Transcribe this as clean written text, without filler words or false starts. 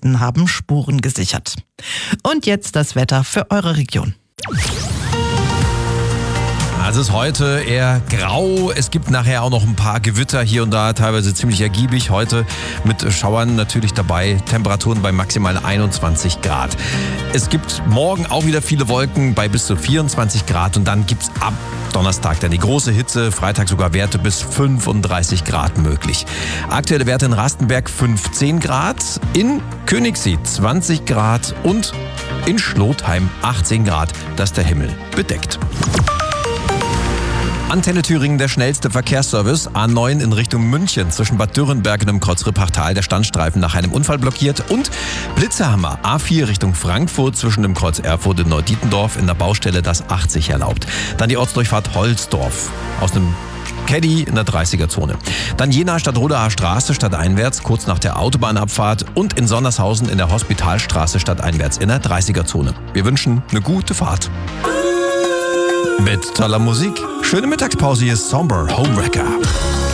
Polizisten haben Spuren gesichert. Und jetzt das Wetter für eure Region. Also es ist heute eher grau. Es gibt nachher auch noch ein paar Gewitter hier und da, teilweise ziemlich ergiebig. Heute mit Schauern natürlich dabei. Temperaturen bei maximal 21 Grad. Es gibt morgen auch wieder viele Wolken bei bis zu 24 Grad. Und dann gibt es ab Donnerstag dann die große Hitze. Freitag sogar Werte bis 35 Grad möglich. Aktuelle Werte in Rastenberg 15 Grad. In Königssee 20 Grad. Und in Schlotheim 18 Grad. Das ist der Himmel bedeckt. Antenne Thüringen, der schnellste Verkehrsservice. A9 in Richtung München zwischen Bad Dürrenberg und dem Kreuz Rippachtal. Der Standstreifen nach einem Unfall blockiert. Und Blitzerhammer A4 Richtung Frankfurt zwischen dem Kreuz Erfurt und Neudietendorf in der Baustelle das 80 erlaubt. Dann die Ortsdurchfahrt Holzdorf aus dem Caddy in der 30er-Zone. Dann Jena Stadtrodaer Straße stadteinwärts, kurz nach der Autobahnabfahrt. Und in Sonnershausen in der Hospitalstraße stadteinwärts in der 30er-Zone. Wir wünschen eine gute Fahrt. Mit toller Musik. Schöne Mittagspause, hier ist Somber Homewrecker.